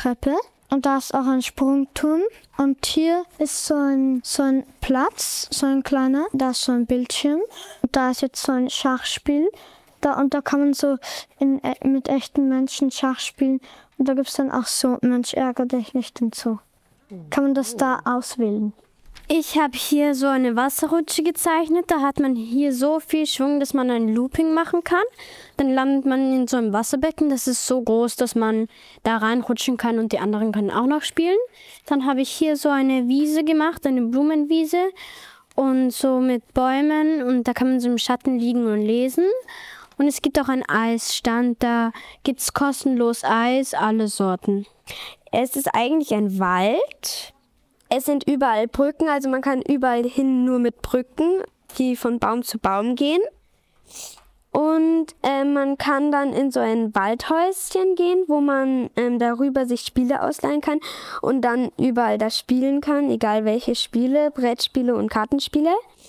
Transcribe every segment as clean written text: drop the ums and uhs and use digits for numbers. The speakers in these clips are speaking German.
Treppe. Und da ist auch ein Sprungturm. Und hier ist so ein Platz, so ein kleiner. Da ist so ein Bildschirm. Und da ist jetzt so ein Schachspiel. Und da kann man so mit echten Menschen Schach spielen. Und da gibt es dann auch so Mensch, ärger dich nicht und so. Kann man das da auswählen? Ich habe hier so eine Wasserrutsche gezeichnet. Da hat man hier so viel Schwung, dass man ein Looping machen kann. Dann landet man in so einem Wasserbecken. Das ist so groß, dass man da reinrutschen kann und die anderen können auch noch spielen. Dann habe ich hier so eine Wiese gemacht, eine Blumenwiese. Und so mit Bäumen. Und da kann man so im Schatten liegen und lesen. Und es gibt auch einen Eisstand. Da gibt es kostenlos Eis, alle Sorten. Es ist eigentlich ein Wald. Es sind überall Brücken, also man kann überall hin nur mit Brücken, die von Baum zu Baum gehen. Und man kann dann in so ein Waldhäuschen gehen, wo man darüber sich Spiele ausleihen kann und dann überall das spielen kann, egal welche Spiele, Brettspiele und Kartenspiele.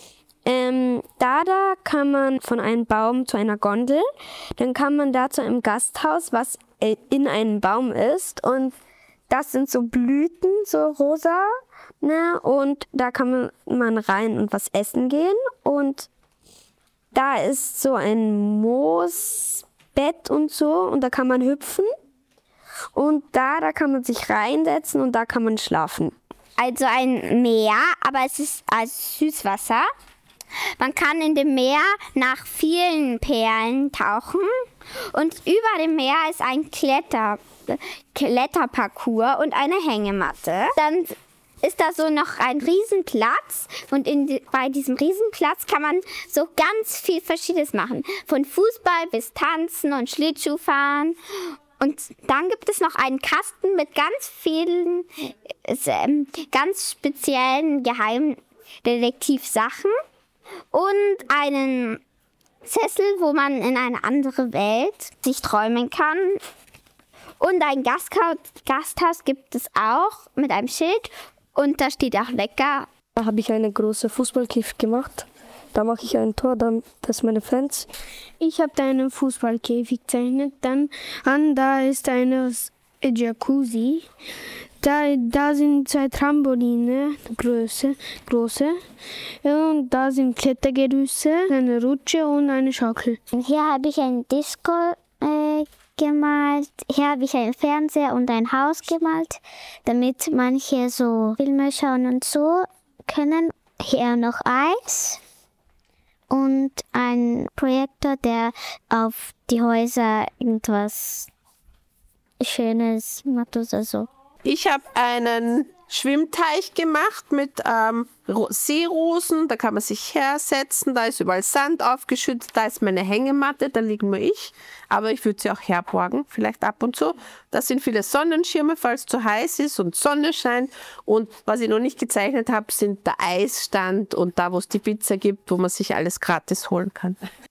Da kann man von einem Baum zu einer Gondel, dann kann man da zu einem Gasthaus, was in einem Baum ist und das sind so Blüten, so rosa, ne? Und da kann man rein und was essen gehen. Und da ist so ein Moosbett und so und da kann man hüpfen. Und da kann man sich reinsetzen und da kann man schlafen. Also ein Meer, aber es ist als Süßwasser. Man kann in dem Meer nach vielen Perlen tauchen und über dem Meer ist ein Kletterparcours und eine Hängematte. Dann ist da so noch ein Riesenplatz und bei diesem Riesenplatz kann man so ganz viel Verschiedenes machen. Von Fußball bis Tanzen und Schlittschuhfahren. Und dann gibt es noch einen Kasten mit ganz vielen, ganz speziellen Geheimdetektivsachen. Und einen Sessel, wo man in eine andere Welt sich träumen kann. Und ein Gasthaus gibt es auch mit einem Schild. Und da steht auch lecker. Da habe ich eine große Fußballkäfig gemacht. Da mache ich ein Tor, dann das meine Fans. Ich habe da einen Fußballkäfig gezeichnet. Dann da ist eine Jacuzzi. Da sind 2 Trampoline, große. Und da sind Klettergerüste, eine Rutsche und eine Schaukel. Und hier habe ich ein Disco gemalt. Hier habe ich einen Fernseher und ein Haus gemalt, damit manche so Filme schauen und so können. Hier noch Eis und ein Projektor, der auf die Häuser irgendwas Schönes macht oder so. Ich habe einen Schwimmteich gemacht mit Seerosen, da kann man sich hersetzen, da ist überall Sand aufgeschüttet, da ist meine Hängematte, da liege nur ich, aber ich würde sie auch herborgen, vielleicht ab und zu. Da sind viele Sonnenschirme, falls es zu heiß ist und Sonne scheint und was ich noch nicht gezeichnet habe, sind der Eisstand und da, wo es die Pizza gibt, wo man sich alles gratis holen kann.